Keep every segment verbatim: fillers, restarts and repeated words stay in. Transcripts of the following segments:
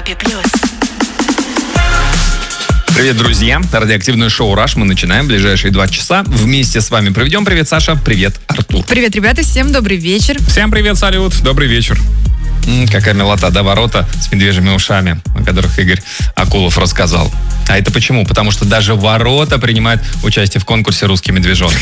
Европе плюс. Привет, друзья. Радиоактивное шоу «Раш». Мы начинаем в ближайшие два часа. Вместе с вами проведем. Привет, Саша. Привет, Артур. Привет, ребята. Всем добрый вечер. Всем привет, салют. Добрый вечер. М-м, какая милота, да, ворота с медвежьими ушами, о которых Игорь Акулов рассказал. А это почему? Потому что даже ворота принимают участие в конкурсе «Русский медвежонок».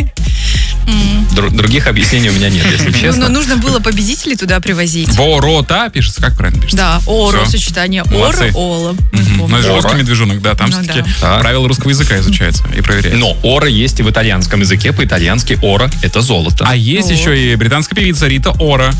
Дру- других объяснений у меня нет, если честно. Ну, нужно было победителей туда привозить. Ворота пишется, как правильно пишется? Да, оро, Всё. сочетание Молодцы. оро-ола. Мгм. Ну, это же Оро. русский медвежонок, да, там Ну, все-таки да. правила русского языка изучаются и проверяются. Но «оро» есть и в итальянском языке. По-итальянски «оро» — это золото. А есть О. еще и британская певица Рита Ора.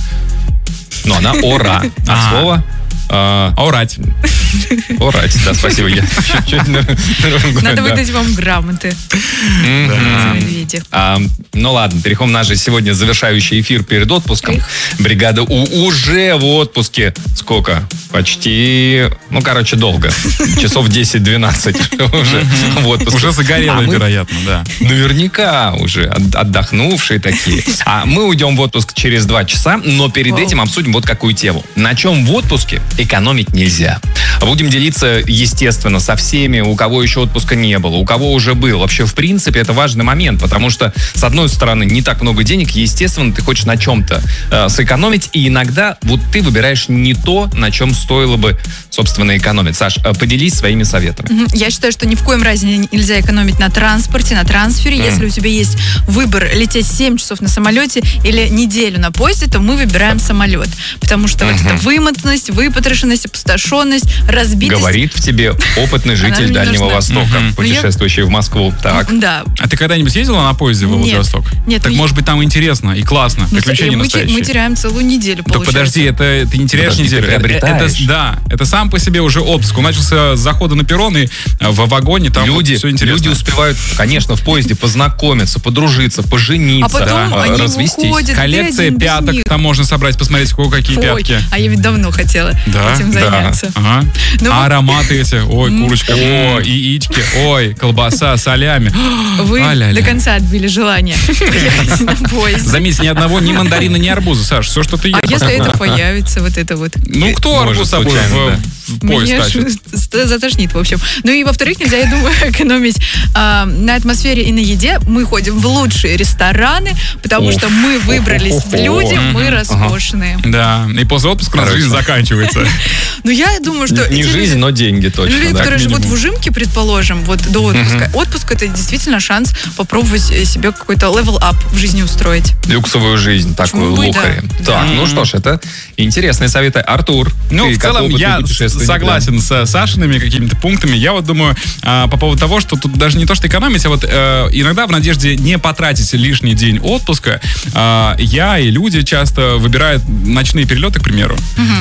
Но она «ора». А. От слова э, Орать. «орать». Да, спасибо. Я чуть-чуть на- на- Надо да. выдать вам грамоты Мгм. за медведя. А, ну ладно, переходим в наш же сегодня завершающий эфир перед отпуском. Эх. Бригада У уже в отпуске. Сколько? Почти, ну, короче, долго. Часов десять-двенадцать уже в отпуске. Уже загорелая, А мы вероятно, да. Наверняка уже от- отдохнувшие такие. А мы уйдем в отпуск через два часа, но перед Вау. этим обсудим вот какую тему. На чем в отпуске экономить нельзя. Будем делиться, естественно, со всеми, у кого еще отпуска не было, у кого уже был. Вообще, в принципе, это важный момент, потому что, с одной стороны, не так много денег, естественно, ты хочешь на чем-то э, сэкономить, и иногда вот ты выбираешь не то, на чем стоило бы, собственно, экономить. Саш, э, поделись своими советами. Мгм. Я считаю, что ни в коем разе не- нельзя экономить на транспорте, на трансфере. Мгм. Если у тебя есть выбор лететь семь часов на самолете или неделю на поезде, то мы выбираем самолет. Потому что вот Мгм. эта вымотанность, выпотрошенность, опустошенность, разбитость. Говорит в тебе опытный Она житель мне Дальнего нужна. Востока, Мгм. путешествующий в Москву. Так. Да. А ты когда-нибудь ездила на поезде в Нет. Владивосток? Нет, Так ну, может быть там интересно и классно, Ну, приключения мы, те- настоящие. мы теряем целую неделю, Так получается. подожди, это ты не теряешь Подожди, неделю. ты Это, приобретаешь. это- да, это сам по себе уже отпуск. Он начался с захода на перрон и э, в вагоне там Люди, все интересно. люди успевают, конечно, в поезде познакомиться, подружиться, пожениться, А потом да, они развестись. уходят. Коллекция ты один без пяток них. там можно собрать, посмотреть, сколько какие Ой, пятки. а я ведь давно хотела Да, этим да. заняться. Ага. Ну, А ароматы эти, ой, курочка, ой, яички, ой, колбаса, солями. Вы А-ля-ля. до конца отбили желание поехать на поезд. Заметь, ни одного, ни мандарина, ни арбуза, Саш, все, что ты ешь. А если это появится, вот это вот? Ну, кто Может, арбуз с собой случайно, в, да. в поезд Меня тащит? ж ст- затошнит, в общем. Ну и во-вторых, нельзя, я думаю, экономить а, на атмосфере и на еде. Мы ходим в лучшие рестораны, потому Уф. что мы выбрались в люди, мы Мгм. роскошные. Да, и после отпуска у нас Короче. жизнь заканчивается. Но я думаю, что Не эти жизнь, люди- но деньги точно. Люди, да, которые к живут в минимуму. ужимке, предположим, вот до отпуска. Отпуск — это действительно шанс попробовать э, себе какой-то level-up в жизни устроить. Люксовую жизнь, такую Почему бы и лухари. да. Так, Да. ну что ж, это интересные советы. Артур, Ну, ты в как целом, опытный я путешественник, согласен с Сашиными какими-то пунктами. Я вот думаю а, по поводу того, что тут даже не то, что экономить, а вот э, иногда в надежде не потратить лишний день отпуска, а, я и люди часто выбирают ночные перелеты, к примеру.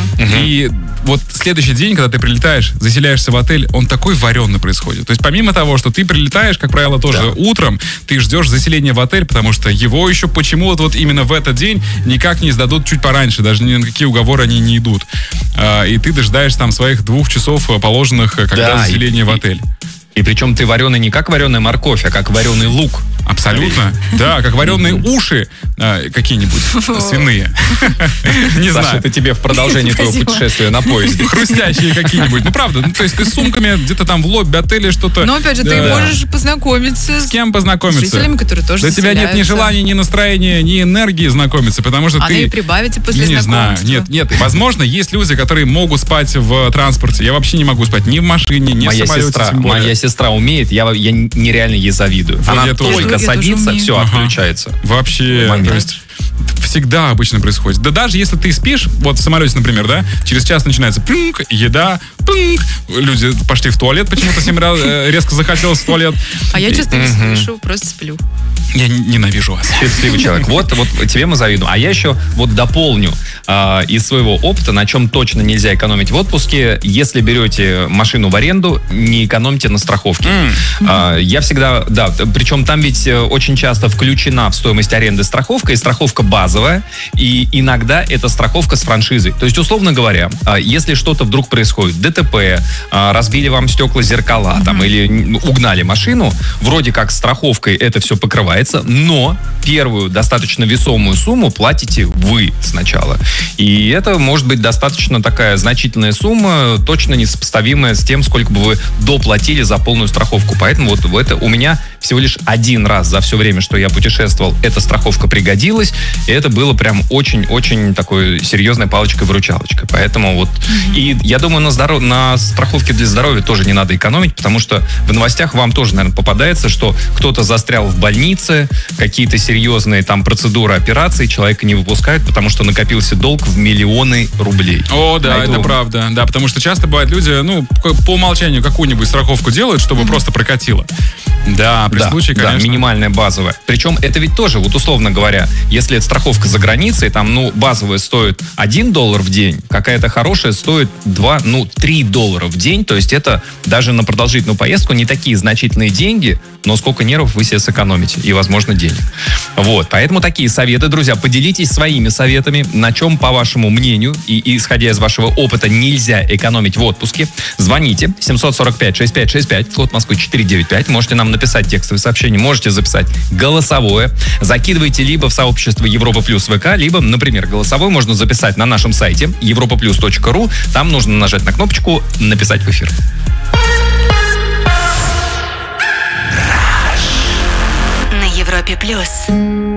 И вот следующий день, когда ты прилетаешь, заселяешься в отель, он такой вареный происходит. То есть помимо того, что ты прилетаешь, как правило, тоже Да. утром, ты ждешь заселения в отель, потому что его еще почему-то вот именно в этот день никак не сдадут чуть пораньше, даже ни на какие уговоры они не идут. А, и ты дожидаешь там своих двух часов э, положенных, э, когда Да, заселение и- в отель. И причем ты вареный не как вареная морковь, а как вареный лук. Абсолютно. Да, как вареные уши э, какие-нибудь свиные. Не Саша, знаю. это тебе в продолжении твоего Спасибо. путешествия на поезде. Хрустящие какие-нибудь. Ну, правда. Ну, то есть ты с сумками где-то там в лобби отеля что-то... Но опять же, ты Да. можешь познакомиться С с кем познакомиться? жителями, которые тоже Да у тебя нет ни заселяются. желания, ни настроения, ни энергии знакомиться, потому что Она ты... и прибавится после не знаю, знакомства. нет, нет. Возможно, есть люди, которые могут спать в транспорте. Я вообще не могу спать ни в машине, ни Моя в самолете, сестра, тем более. моя сестра умеет, я, я нереально ей завидую. Вот Она я тоже. только Я тоже садится, умею. все, Ага. отключается. Вообще, Момент. то есть всегда обычно происходит. Да даже если ты спишь, вот в самолете, например, да, через час начинается пынк, еда, пынк, люди пошли в туалет, почему-то всем раз, э, резко захотелось в туалет. А я И- часто не слышу, просто сплю. Я н- ненавижу вас. Счастливый человек. Вот, вот тебе мы завидуем. А я еще вот дополню э, из своего опыта, на чем точно нельзя экономить в отпуске. Если берете машину в аренду, не экономьте на страховке. Э, я всегда, да, причем там ведь э, очень часто включена в стоимость аренды страховка, и страховка базовая. базовая, и иногда это страховка с франшизой. То есть, условно говоря, если что-то вдруг происходит, ДТП, разбили вам стекла, зеркала, mm-hmm. там, или угнали машину, вроде как страховкой это все покрывается, но первую достаточно весомую сумму платите вы сначала. И это может быть достаточно такая значительная сумма, точно несопоставимая с тем, сколько бы вы доплатили за полную страховку. Поэтому вот это у меня всего лишь один раз за все время, что я путешествовал, эта страховка пригодилась, и это было прям очень-очень такой серьезной палочкой-выручалочкой. Поэтому вот... Mm-hmm. И я думаю, на, здоров... на страховке для здоровья тоже не надо экономить, потому что в новостях вам тоже, наверное, попадается, что кто-то застрял в больнице, какие-то серьезные там процедуры, операции, человека не выпускают, потому что накопился долг в миллионы рублей. О, да, Поэтому... это правда. Да, потому что часто бывают люди, ну, по умолчанию какую-нибудь страховку делают, чтобы mm-hmm. просто прокатило. Да, при да, случае, конечно. Да, минимальная базовая. Причем это ведь тоже, вот условно говоря, если это страховка за границей, там, ну, базовая стоит один доллар в день, какая-то хорошая стоит два, ну, три доллара в день, то есть это даже на продолжительную поездку не такие значительные деньги, но сколько нервов вы себе сэкономите и, возможно, денег. Вот, поэтому такие советы, друзья, поделитесь своими советами, на чем, по вашему мнению, и, и исходя из вашего опыта, нельзя экономить в отпуске. Звоните семь сорок пять шестьдесят пять шестьдесят пять, код Москвы четыреста девяносто пять, можете нам написать текстовое сообщение, можете записать голосовое, закидывайте либо в сообщество Европа Плюс ВК, либо, например, голосовое можно записать на нашем сайте европа плюс точка ру, там нужно нажать на кнопочку «Написать в эфир». На Европе Плюс.